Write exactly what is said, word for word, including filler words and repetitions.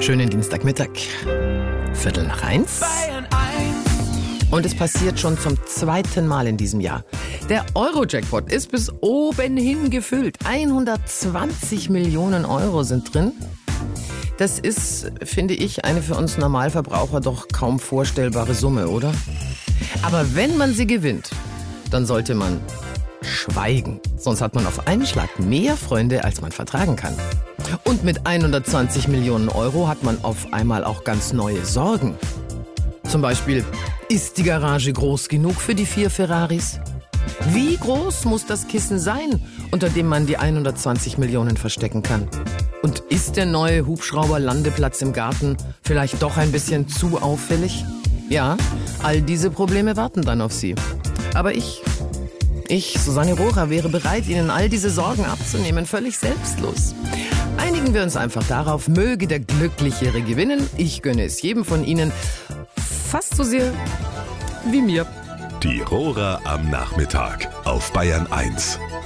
Schönen Dienstagmittag. Viertel nach eins. Und es passiert schon zum zweiten Mal in diesem Jahr. Der Euro-Jackpot ist bis oben hin gefüllt. hundertzwanzig Millionen Euro sind drin. Das ist, finde ich, eine für uns Normalverbraucher doch kaum vorstellbare Summe, oder? Aber wenn man sie gewinnt, dann sollte man schweigen. Sonst hat man auf einen Schlag mehr Freunde, als man vertragen kann. Und mit hundertzwanzig Millionen Euro hat man auf einmal auch ganz neue Sorgen. Zum Beispiel, ist die Garage groß genug für die vier Ferraris? Wie groß muss das Kissen sein, unter dem man die hundertzwanzig Millionen verstecken kann? Und ist der neue Hubschrauberlandeplatz im Garten vielleicht doch ein bisschen zu auffällig? Ja, all diese Probleme warten dann auf Sie. Aber ich, ich, Susanne Rohrer, wäre bereit, Ihnen all diese Sorgen abzunehmen, völlig selbstlos. Einigen wir uns einfach darauf, möge der Glücklichere gewinnen. Ich gönne es jedem von Ihnen fast so sehr wie mir. Die Rohrer am Nachmittag auf Bayern eins.